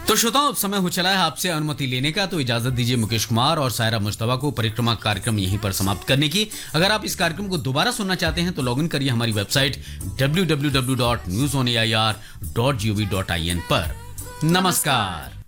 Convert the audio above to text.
तो श्रोताओं, अब समय हो चला है आपसे अनुमति लेने का, तो इजाजत दीजिए मुकेश कुमार और सायरा मुश्तबा को परिक्रमा कार्यक्रम यहीं पर समाप्त करने की। अगर आप इस कार्यक्रम को दोबारा सुनना चाहते हैं तो लॉग इन करिए हमारी वेबसाइट www.newsonair.gov.in पर। नमस्कार।